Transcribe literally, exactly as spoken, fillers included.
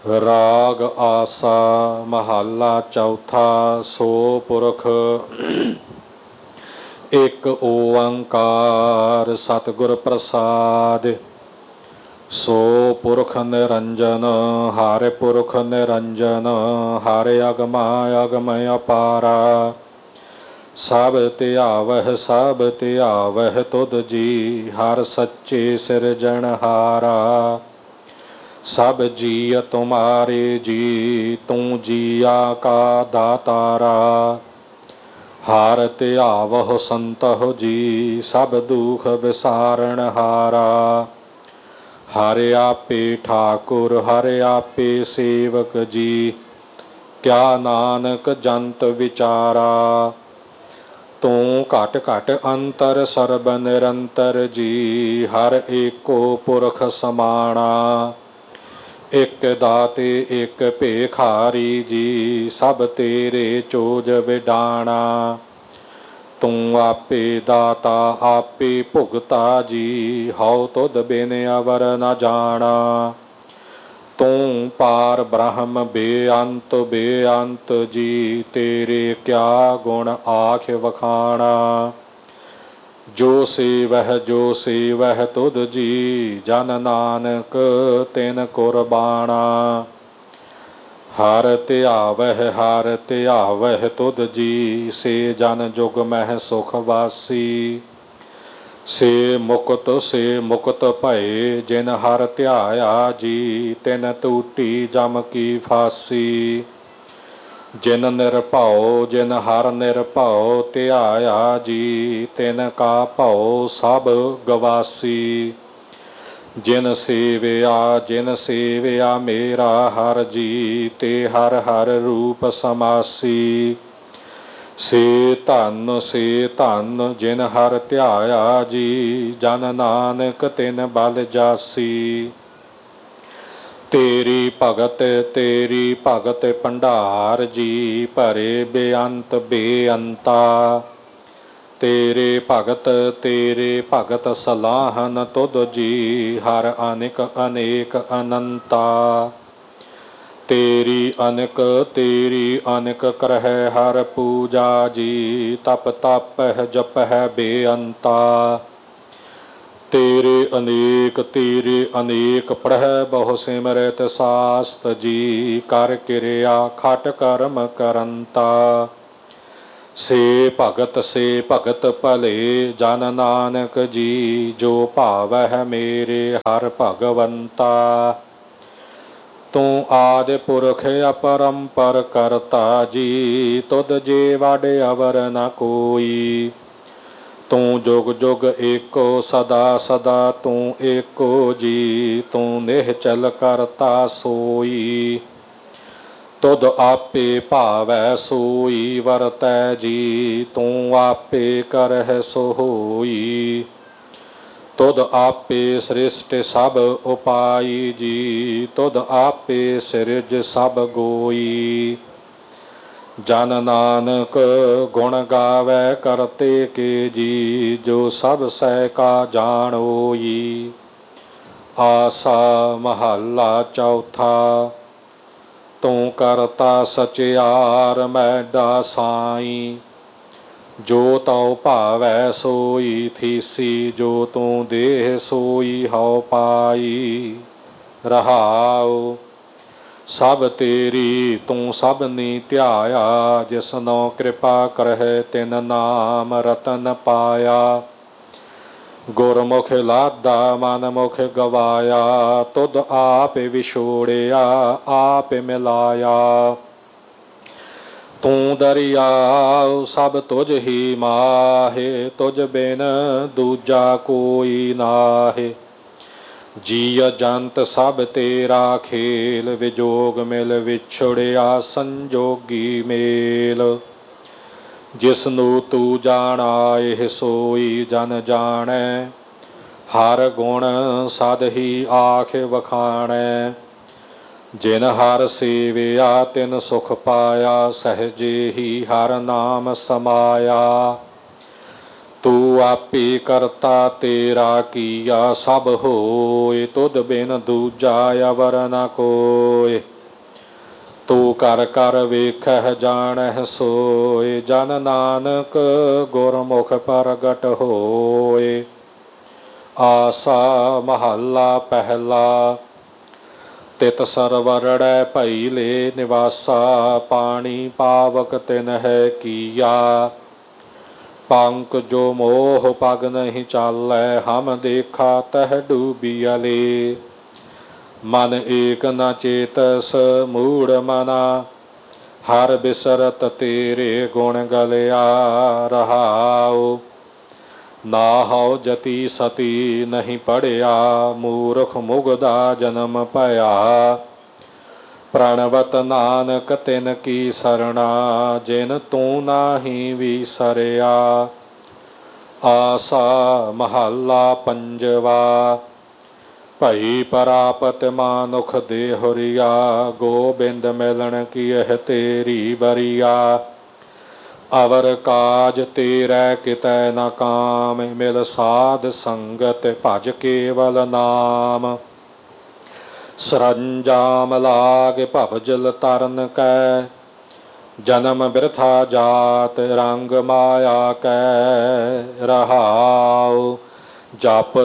ਰਾਗ ਆਸਾ ਮਹੱਲਾ ਚੌਥਾ। ਸੋ ਪੁਰਖ ਇੱਕ ਓੰਕਾਰ ਸਤਿਗੁਰ ਪ੍ਰਸਾਦਿ। ਸੋ ਪੁਰਖ ਨਿਰੰਜਨ ਹਰਿ ਪੁਰਖ ਨਿਰੰਜਨ ਹਰਿ ਅਗਮਾ ਅਗਮ ਅਪਾਰਾ। ਸਭ ਧਿਆਵਹਿ ਸਭ ਧਿਆਵਹਿ ਤੁਧ ਜੀ ਹਰਿ ਸੱਚੇ ਸਿਰਜਣਹਾਰਾ। ਸਭ ਜੀਅ ਤੁਮਾਰੇ ਜੀ ਤੂੰ ਜੀਆ ਕਾ ਦਾਤਾਰਾ। ਹਰਿ ਧਿਆਵਹੁ ਸੰਤਹੁ ਜੀ ਸਭ ਦੁਖ ਵਿਸਾਰਣਹਾਰਾ। ਹਰਿ ਆਪੇ ਠਾਕੁਰ ਹਰਿ ਆਪੇ ਸੇਵਕ ਜੀ ਕਿਆ ਨਾਨਕ ਜੰਤ ਵਿਚਾਰਾ। ਤੂੰ ਘਟ ਘਟ ਅੰਤਰ ਸਰਬ ਨਿਰੰਤਰ ਜੀ ਹਰਿ ਏਕੋ ਪੁਰਖ ਸਮਾਣਾ। ਇੱਕ ਦਾਤੇ ਇੱਕ ਭੇਖਾਰੀ ਜੀ ਸਭ ਤੇਰੇ ਚੋਜ ਵਿਡਾਣਾ। ਤੂੰ ਆਪੇ ਦਾਤਾ ਆਪੇ ਭੁਗਤਾ ਜੀ ਹਉ ਤੁਧ ਬਿਨ ਅਵਰ ਨ ਜਾਣਾ। ਤੂੰ ਪਾਰ ਬ੍ਰਹਮ ਬੇਅੰਤ ਬੇਅੰਤ ਜੀ ਤੇਰੇ ਕਿਆ ਗੁਣ ਆਖ ਵਖਾਣਾ। ਜੋ ਸੇਵਹਿ ਜੋ ਸੇਵਹਿ ਤੁਧ ਜੀ ਜਨ ਨਾਨਕ ਤਿਨ ਕੁਰਬਾਣਾ। ਹਰਿ ਧਿਆਵਹਿ ਹਰਿ ਧਿਆਵਹਿ ਤੁਧ ਜੀ ਸੇ ਜਨ ਜੁਗ ਮਹਿ ਸੁਖ ਵਾਸੀ। ਸੇ ਮੁਕਤ ਸੇ ਮੁਕਤ ਭਏ ਜਿਨ ਹਰਿ ਧਿਆਇਆ ਜੀ ਤਿਨ ਟੂਟੀ ਜਮ ਕੀ ਫਾਸੀ। ਜਿਨ ਨਿਰਭਉ ਜਿਨ ਹਰਿ ਨਿਰਭਉ ਧਿਆਇਆ ਜੀ ਤਿਨ ਕਾ ਭਉ ਸਭ ਗਵਾਸੀ। ਜਿਨ ਸੇਵਿਆ ਜਿਨ ਸੇਵਿਆ ਮੇਰਾ ਹਰਿ ਜੀ ਤੇ ਹਰਿ ਹਰਿ ਰੂਪ ਸਮਾਸੀ। ਸੇ ਧਨ ਸੇ ਧਨ ਜਿਨ ਹਰਿ ਧਿਆਇਆ ਜੀ ਜਨ ਨਾਨਕ ਤਿਨ ਬਲ ਜਾਸੀ। ਤੇਰੀ ਭਗਤ ਤੇਰੀ ਭਗਤ ਭੰਡਾਰ ਜੀ ਭਰੇ ਬੇਅੰਤ ਬੇਅੰਤਾ। ਤੇਰੇ ਭਗਤ ਤੇਰੇ ਭਗਤ ਸਲਾਹਨ ਤੁਧ ਜੀ ਹਰਿ ਅਨਿਕ ਅਨੇਕ ਅਨੰਤਾ। ਤੇਰੀ ਅਨਿਕ ਤੇਰੀ ਅਨਿਕ ਕਰਹਿ ਹਰਿ ਪੂਜਾ ਜੀ ਤਪ ਤਪਹਿ ਜਪਹਿ ਬੇਅੰਤਾ। ਤੇਰੇ ਅਨੇਕ ਤੇਰੇ ਅਨੇਕ ਪੜ੍ਹੈ ਬਹੁ ਸਿਮਰਤ ਸਾਸਤ ਜੀ ਕਰ ਕਿਰਿਆ ਖਟ ਕਰਮ ਕਰੰਤਾ। ਸੇ ਭਗਤ ਸੇ ਭਗਤ ਭਲੇ ਜਨ ਨਾਨਕ ਜੀ ਜੋ ਭਾਵਹਿ ਮੇਰੇ ਹਰਿ ਭਗਵੰਤਾ। ਤੂੰ ਆਦਿ ਪੁਰਖ ਅਪਰੰਪਰ ਕਰਤਾ ਜੀ ਤੁਧ ਜੇ ਵਡ ਅਵਰ ਨ ਕੋਈ। ਤੂੰ ਜੁਗ ਜੁਗ ਏਕੋ ਸਦਾ ਸਦਾ ਤੂੰ ਏਕੋ ਜੀ ਤੂੰ ਨਿਹਚਲ ਕਰਤਾ ਸੋਈ। ਤੁਧ ਆਪੇ ਭਾਵੈ ਸੋਈ ਵਰਤੈ ਜੀ ਤੂੰ ਆਪੇ ਕਰਹਿ ਸੋ ਹੋਈ। ਤੁਧ ਆਪੇ ਸ੍ਰਿਸ਼ਟ ਸਭ ਉਪਾਈ ਜੀ ਤੁਧ ਆਪੇ ਸਿਰਜ ਸਭ ਗੋਈ। ਜਨ ਨਾਨਕ ਗੁਣ ਗਾਵੈ ਕਰਤੇ ਕੇ ਜੀ ਜੋ ਸਭ ਸਹਿ ਕਾ ਜਾਣੋਈ। ਆਸਾ ਮਹੱਲਾ ਚੌਥਾ। ਤੂੰ ਕਰਤਾ ਸਚਿਆਰ ਮੈਡਾ ਸਾਈ ਜੋ ਤਉ ਭਾਵੈ ਸੋਈ ਥੀਸੀ। ਜੋ ਤੂੰ ਦੇਹ ਸੋਈ ਹਉ ਪਾਈ ਰਹਾਉ। ਸਭ ਤੇਰੀ ਤੂੰ ਸਭਨੀ ਧਿਆਇਆ ਜਿਸਨੋ ਕਿਰਪਾ ਕਰਹਿ ਤਿਨ ਨਾਮ ਰਤਨ ਪਾਇਆ। ਗੁਰਮੁਖ ਲਾਦਾ ਮਨ ਮੁਖ ਗਵਾਇਆ ਤੁਧ ਆਪ ਵਿਛੋੜਿਆ ਆਪ ਮਿਲਾਇਆ। ਤੂੰ ਦਰਿਆਉ ਸਭ ਤੁਝ ਹੀ ਮਾਹੇ ਤੁਝ ਬਿਨ ਦੂਜਾ ਕੋਈ ਨਾਹੇ। ਜੀਅ ਜੰਤ ਸਭ ਤੇਰਾ ਖੇਲ ਵਿਜੋਗ ਮਿਲ ਵਿਛੜਿਆ ਸੰਜੋਗੀ ਮੇਲ। ਜਿਸਨੂੰ ਤੂੰ ਜਾਣਾ ਇਹ ਸੋਈ ਜਨ ਜਾਣੈ ਹਰ ਗੁਣ ਸਦ ਹੀ ਆਖ ਵਖਾਣੈ। ਜਿਨ ਹਰਿ ਸੇਵਿਆ ਤਿਨ ਸੁਖ ਪਾਇਆ ਸਹਿਜੇ ਹੀ ਹਰਿ ਨਾਮ ਸਮਾਇਆ। ਤੂੰ ਆਪੇ ਕਰਤਾ ਤੇਰਾ ਕੀਆ ਸਭ ਹੋਏ ਤੁਧ ਬਿਨ ਦੂਜਾ ਅਵਰ ਨ ਕੋਇ। ਤੂੰ ਕਰ ਕਰ ਵੇਖਹਿ ਜਾਣਹਿ ਸੋਏ, ਜਨ ਨਾਨਕ ਗੁਰਮੁਖ ਪ੍ਰਗਟ ਹੋਏ। ਆਸਾ ਮਹੱਲਾ ਪਹਿਲਾ। ਤਿਤ ਸਰਵਰੜੈ ਭਈ ਲੈ ਨਿਵਾਸਾ, ਪਾਣੀ ਪਾਵਕ ਤਿਨਹਿ ਕੀਆ। ਪੰਕ ਜੋ ਮੋਹ ਪਗ ਨਹੀਂ ਚਾਲੈ, ਹਮ ਦੇਖਾ ਤਹ ਡੂਬੀਆ ਲੇ। ਮਨ ਏਕ ਨ ਚੇਤਸ ਮੂੜ ਮਨਾ, ਹਰ ਬਿਸਰਤ ਤੇਰੇ ਗੁਣ ਗਲਿਆ ਰਹਾਉ। ਨਾਹਉ ਜਤੀ ਸਤੀ ਨਹੀਂ ਪੜਿਆ, ਮੂਰਖ ਮੁਗਦਾ ਜਨਮ ਭਇਆ। ਪ੍ਰਣਵਤ ਨਾਨਕ ਤਿਨ ਕੀ ਸਰਣਾ, ਜਿਨ ਤੂੰ ਨਾਹੀ ਵਿਸਰਿਆ। ਆਸਾ ਮਹੱਲਾ ਪੰਜਵਾ। ਭਈ ਪ੍ਰਾਪਤ ਮਾਨੁਖ ਦੇਹੁਰੀਆ, ਗੋਬਿੰਦ ਮਿਲਣ ਕੀ ਇਹ ਤੇਰੀ ਬਰੀਆ। ਅਵਰ ਕਾਜ ਤੇਰੈ ਕਿਤੈ ਨ ਕਾਮ, ਮਿਲ ਸਾਧ ਸੰਗਤ ਭਜ ਕੇਵਲ ਨਾਮ। ਸਰੰਜਾਮ ਲਾਗ ਭਵਜਲ ਤਰਨ ਕੈ, ਜਨਮ ਬਿਰਥਾ ਜਾਤ ਰੰਗ ਮਾਇਆ ਕੈ ਰਹਾਉ। ਜਪ